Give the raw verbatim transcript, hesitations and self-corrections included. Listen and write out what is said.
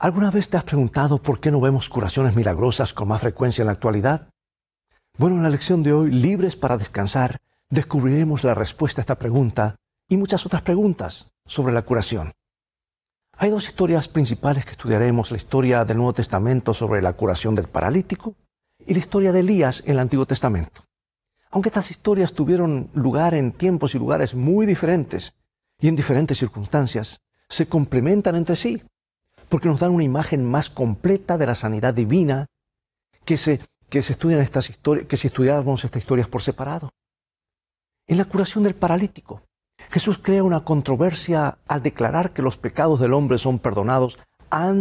¿Alguna vez te has preguntado por qué no vemos curaciones milagrosas con más frecuencia en la actualidad? Bueno, en la lección de hoy, Libres para Descansar, descubriremos la respuesta a esta pregunta y muchas otras preguntas sobre la curación. Hay dos historias principales que estudiaremos, la historia del Nuevo Testamento sobre la curación del paralítico y la historia de Elías en el Antiguo Testamento. Aunque estas historias tuvieron lugar en tiempos y lugares muy diferentes y en diferentes circunstancias, se complementan entre sí, porque nos dan una imagen más completa de la sanidad divina que se, que se estudian estas historias, que si estudiáramos estas historias por separado. En la curación del paralítico, Jesús crea una controversia al declarar que los pecados del hombre son perdonados antes